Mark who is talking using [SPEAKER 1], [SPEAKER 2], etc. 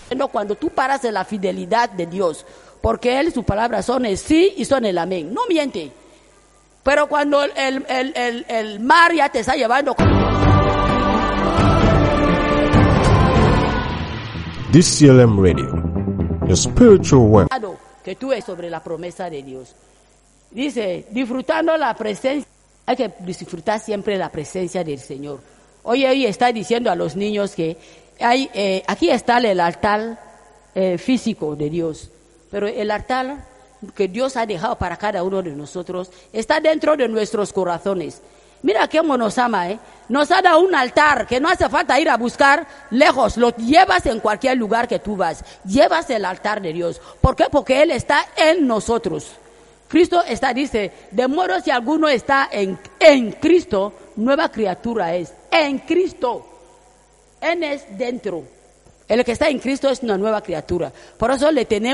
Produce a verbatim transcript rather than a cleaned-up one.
[SPEAKER 1] Cuando tú paras en la fidelidad de Dios, porque Él, sus palabras son el sí y son el amén, no miente. Pero cuando el, el, el, el mar ya te está llevando...
[SPEAKER 2] D C L M Radio, the spiritual web.
[SPEAKER 1] Que tú es sobre la promesa de Dios. Dice, disfrutando la presencia, hay que disfrutar siempre la presencia del Señor. Hoy, hoy está diciendo a los niños que hay, eh, aquí está el altar eh, físico de Dios, pero el altar que Dios ha dejado para cada uno de nosotros está dentro de nuestros corazones. Mira cómo nos ama, ¿eh? Nos ha dado un altar que no hace falta ir a buscar lejos, lo llevas en cualquier lugar que tú vas, llevas el altar de Dios. ¿Por qué? Porque Él está en nosotros. Cristo está, dice, de modo si alguno está en, en Cristo, nueva criatura es, en Cristo. Él es dentro. El que está en Cristo es una nueva criatura. Por eso le tenemos